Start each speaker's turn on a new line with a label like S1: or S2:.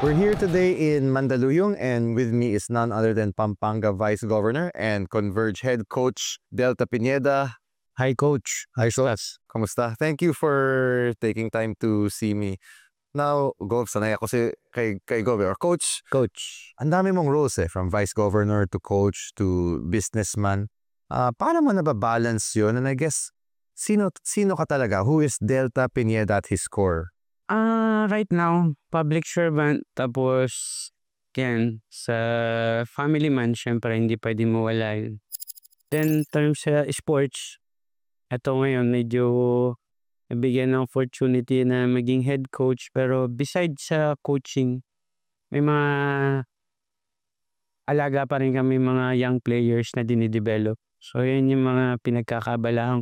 S1: We're here today in Mandaluyong, and with me is none other than Pampanga Vice Governor and Converge Head Coach Delta Pineda. Hi, Coach. Hi, Sos. Kamusta? Thank you for taking time to see me. Now, Gov, sanay ako kay Governor. Coach, ang dami mong roles from Vice Governor to Coach to businessman. Paano mo nababalance yun? And I guess, sino ka talaga? Who is Delta Pineda at his core?
S2: Right now, public servant, tapos yan, sa family man, syempre hindi pwede mawala yun. Then, terms sa sports, eto ngayon, medyo nabigyan ng opportunity na maging head coach. Pero besides sa coaching, may mga alaga pa rin kami mga young players na dinidevelop. So, yan yung mga pinagkakaabalahan